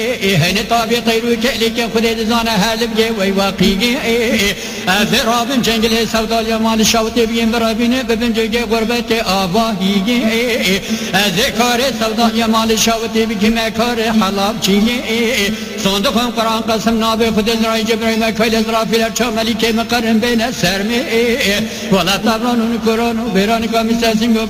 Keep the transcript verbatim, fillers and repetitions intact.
هني طابي طيرو كلك خدي زانا هالبجي ويواقيجي ذراب جنجل سودا يمان شوت بين برابين ببنجي غربتي آباهيجي ذكر سودا يمان شوت بكما كار حلاب جيجي صندوق قرآن قسم نابي خدي زراي جبريل كيل زرا في الشمالي كم قرن بين السرمي ولا تبرون كورون بيران كم ساسين